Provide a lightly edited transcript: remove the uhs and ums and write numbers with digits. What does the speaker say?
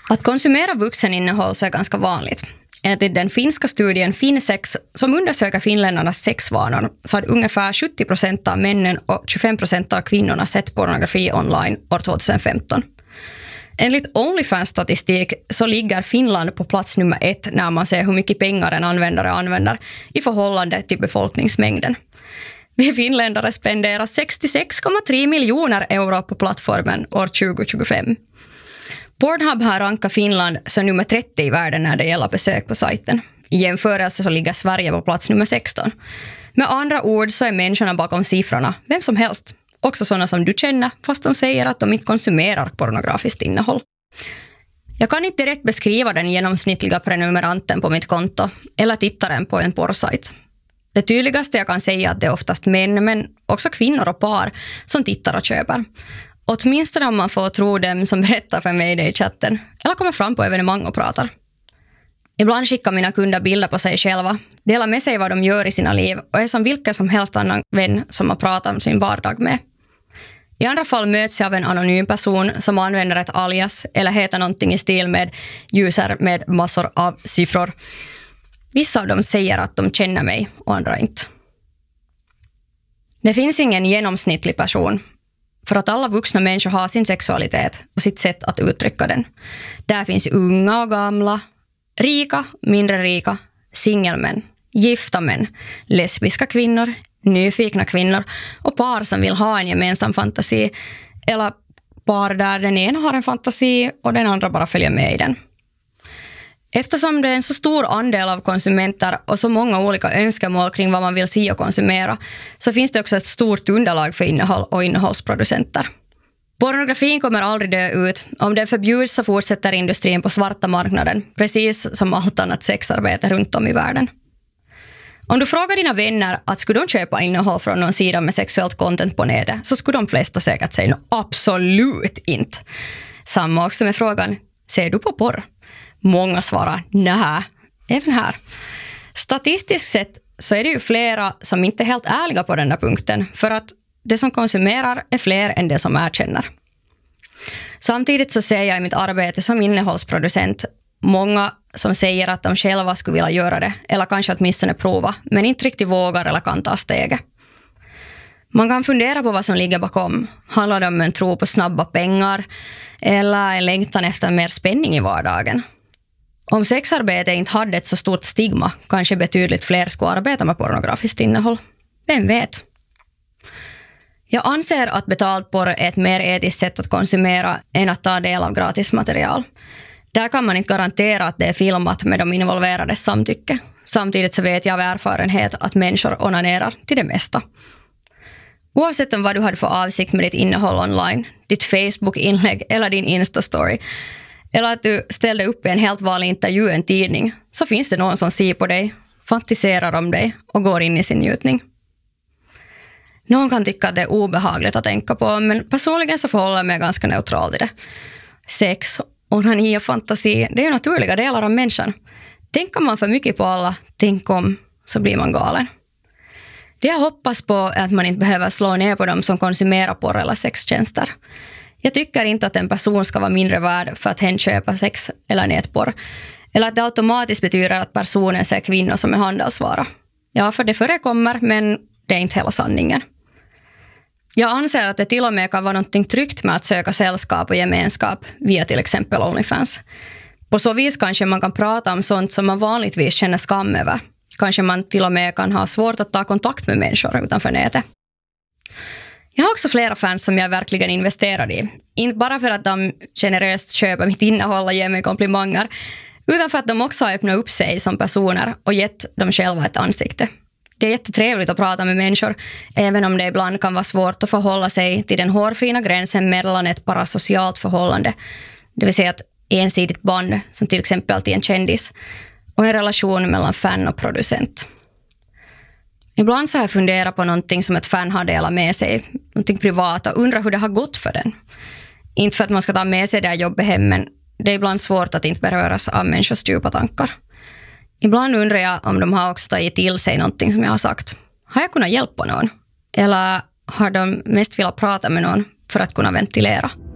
Att konsumera vuxeninnehåll så är ganska vanligt. Enligt den finska studien Finsex som undersöker finländarnas sexvanor så hade ungefär 70% av männen och 25% av kvinnorna sett pornografi online år 2015. Enligt OnlyFans-statistik så ligger Finland på plats nummer 1 när man ser hur mycket pengar en användare använder i förhållande till befolkningsmängden. Vi finländare spenderar 66,3 miljoner euro på plattformen år 2025. Pornhub har rankat Finland som nummer 30 i världen när det gäller besök på sajten. I jämförelse så ligger Sverige på plats nummer 16. Med andra ord så är människorna bakom siffrorna vem som helst. Också sådana som du känner fast de säger att de inte konsumerar pornografiskt innehåll. Jag kan inte direkt beskriva den genomsnittliga prenumeranten på mitt konto eller tittaren på en porrsajt. Det tydligaste jag kan säga är att det är oftast män men också kvinnor och par som tittar och köper. Åtminstone om man får tro dem som berättar för mig det i chatten eller kommer fram på evenemang och pratar. Ibland skickar mina kunder bilder på sig själva, delar med sig vad de gör i sina liv och är som vilken som helst annan vän som man pratar om sin vardag med. I andra fall möts jag av en anonym person som använder ett alias eller heter någonting i stil med user med massor av siffror. Vissa av dem säger att de känner mig och andra inte. Det finns ingen genomsnittlig person. För att alla vuxna människor har sin sexualitet och sitt sätt att uttrycka den. Där finns unga och gamla, rika, mindre rika, singelmän, gifta män, lesbiska kvinnor, nyfikna kvinnor och par som vill ha en gemensam fantasi eller par där den ena har en fantasi och den andra bara följer med i den. Eftersom det är en så stor andel av konsumenter och så många olika önskemål kring vad man vill se och konsumera så finns det också ett stort underlag för innehåll och innehållsproducenter. Pornografin kommer aldrig dö ut. Om det förbjuds så fortsätter industrin på svarta marknaden, precis som allt annat sexarbete runt om i världen. Om du frågar dina vänner att skulle de köpa innehåll från någon sida med sexuellt content på nätet så skulle de flesta säkert säga absolut inte. Samma också med frågan, ser du på porr? Många svarar nej, även här. Statistiskt sett så är det ju flera som inte är helt ärliga på den där punkten för att det som konsumerar är fler än det som erkänner. Samtidigt så ser jag i mitt arbete som innehållsproducent många som säger att de själva skulle vilja göra det eller kanske åtminstone prova men inte riktigt vågar eller kan ta steget. Man kan fundera på vad som ligger bakom. Handlar det om en tro på snabba pengar eller en längtan efter mer spänning i vardagen? Om sexarbete inte hade ett så stort stigma kanske betydligt fler skulle arbeta med pornografiskt innehåll. Vem vet? Jag anser att betald porr är ett mer etiskt sätt att konsumera än att ta del av gratis material. Där kan man inte garantera att det är filmat med de involverades samtycke. Samtidigt så vet jag av erfarenhet att människor onanerar till det mesta. Oavsett om vad du hade för avsikt med ditt innehåll online, ditt Facebook-inlägg eller din Insta-story, eller att du ställde upp i en helt vanlig intervju i en tidning, så finns det någon som ser på dig, fantiserar om dig och går in i sin njutning. Någon kan tycka att det är obehagligt att tänka på, men personligen så förhåller jag mig ganska neutral till det. Sex, onani och fantasi, det är ju naturliga delar av människan. Tänker man för mycket på alla, tänk om, så blir man galen. Det jag hoppas på är att man inte behöver slå ner på dem som konsumerar porr eller sextjänster. Jag tycker inte att en person ska vara mindre värd för att hen köper sex eller nätporr. Eller att det automatiskt betyder att personen ser kvinnor som en handelsvara. Ja, för det förekommer, men det är inte hela sanningen. Jag anser att det till och med kan vara något tryggt med att söka sällskap och gemenskap via till exempel OnlyFans. På så vis kanske man kan prata om sånt som man vanligtvis känner skam över. Kanske man till och med kan ha svårt att ta kontakt med människor utanför nätet. Jag har också flera fans som jag verkligen investerar i. Inte bara för att de generöst köper mitt innehåll och ger mig komplimanger, utan för att de också har öppnat upp sig som personer och gett dem själva ett ansikte. Det är jättetrevligt att prata med människor, även om det ibland kan vara svårt att förhålla sig till den hårfina gränsen mellan ett parasocialt förhållande, det vill säga ett ensidigt band som till exempel till en kändis, och en relation mellan fan och producent. Ibland så har jag funderat på någonting som ett fan har delat med sig, någonting privat, och undrar hur det har gått för den. Inte för att man ska ta med sig det här jobbet hem, men det är ibland svårt att inte beröras av människors djupa tankar. Ibland undrar jag om de har också tagit till sig någonting som jag har sagt. Har jag kunnat hjälpa någon? Eller har de mest velat prata med någon för att kunna ventilera?